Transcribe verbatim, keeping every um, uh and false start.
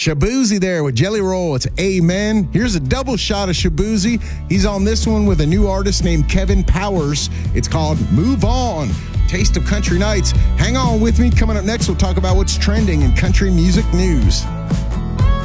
Shaboozey there with Jelly Roll. It's Amen. Here's a double shot of Shaboozey. He's on this one with a new artist named Kevin Powers. It's called Move On. Taste of Country Nights. Hang on with me. Coming up next, we'll talk about what's trending in country music news.